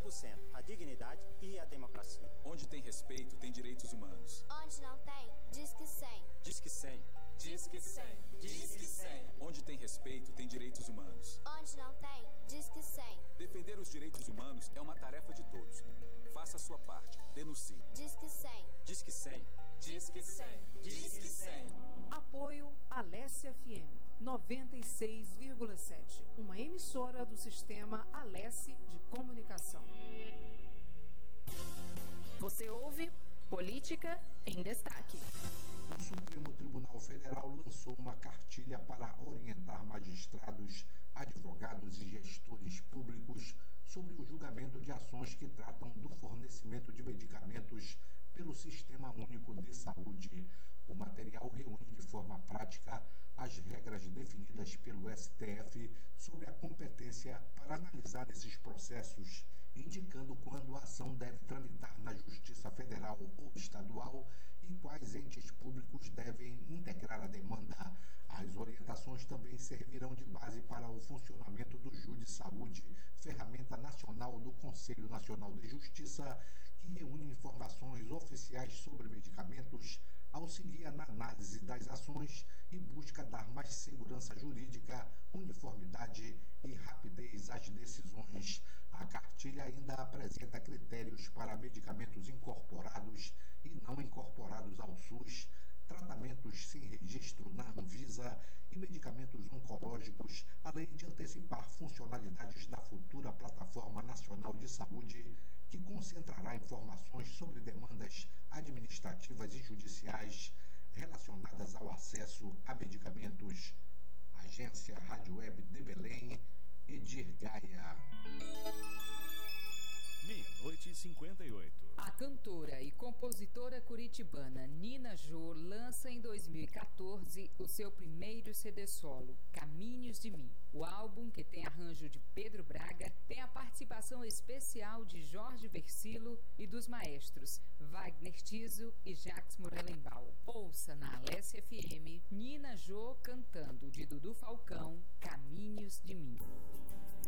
100% a dignidade e a democracia. Onde tem respeito, tem direitos humanos. Onde não tem, diz que 100. Diz que 100. Diz que 100. Diz que 100. Onde tem respeito, tem direitos humanos. Onde não tem, diz que 100. Defender os direitos humanos é uma tarefa de todos. Faça a sua parte. Denuncie. Diz que 100. Diz que 100. Diz que 100. Diz que 100. Apoio Alesse FM 96,7. Uma emissora do sistema Alesse de comunicação. Você ouve Política em Destaque. O Supremo Tribunal Federal lançou uma cartilha para orientar magistrados, advogados e gestores públicos sobre o julgamento de ações que tratam do fornecimento de medicamentos pelo Sistema Único de Saúde. O material reúne de forma prática as regras definidas pelo STF sobre a competência para analisar esses processos, indicando quando a ação deve tramitar na Justiça Federal ou Estadual e quais entes públicos devem integrar a demanda. As orientações também servirão de base para o funcionamento do Júri Saúde, ferramenta nacional do Conselho Nacional de Justiça, que reúne informações oficiais sobre medicamentos, auxilia na análise das ações e busca dar mais segurança jurídica, uniformidade e rapidez às decisões. A cartilha ainda apresenta critérios para medicamentos incorporados e não incorporados ao SUS, tratamentos sem registro na Anvisa e medicamentos oncológicos, além de antecipar funcionalidades da futura Plataforma Nacional de Saúde, que concentrará informações sobre demandas administrativas e judiciais relacionadas ao acesso a medicamentos. Agência Rádio Web de Belém, Edir Gaia. 00:58. A cantora e compositora curitibana Nina Jô lança em 2014 o seu primeiro CD solo, Caminhos de Mim. O álbum, que tem arranjo de Pedro Braga, tem a participação especial de Jorge Versilo e dos maestros Wagner Tiso e Jacques Morellenbaum. Ouça na Alesse FM Nina Jô cantando, de Dudu Falcão, Caminhos de Mim.